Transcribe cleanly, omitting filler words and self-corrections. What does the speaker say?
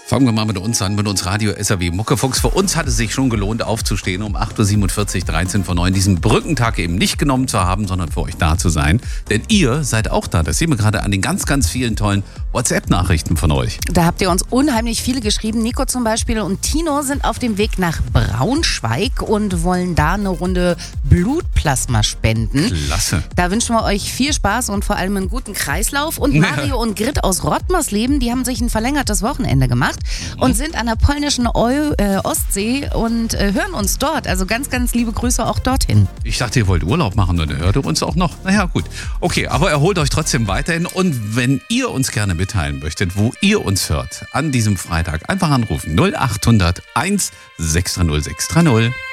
Fangen wir mal mit uns an, mit uns Radio SAW Muckefuchs. Für uns hat es sich schon gelohnt, aufzustehen, um 8.47 Uhr, 13 vor 9, diesen Brückentag eben nicht genommen zu haben, sondern für euch da zu sein. Denn ihr seid auch da. Das sehen wir gerade an den ganz, ganz vielen tollen WhatsApp-Nachrichten von euch. Da habt ihr uns unheimlich viele geschrieben. Nico zum Beispiel und Tino sind auf dem Weg nach Braunschweig und wollen da eine Runde Blutplasma spenden. Klasse. Da wünschen wir euch viel Spaß und vor allem einen guten Kreislauf. Und Mario und Grit aus Rottmersleben, die haben sich ein verlängertes Wochenende gemacht und sind an der polnischen Ostsee und hören uns dort. Also ganz, ganz liebe Grüße auch dorthin. Ich dachte, ihr wollt Urlaub machen und hört ihr uns auch noch. Naja, gut. Okay, aber erholt euch trotzdem weiterhin. Und wenn ihr uns gerne mitteilen möchtet, wo ihr uns hört, an diesem Freitag, einfach anrufen. 0800 1 630 630.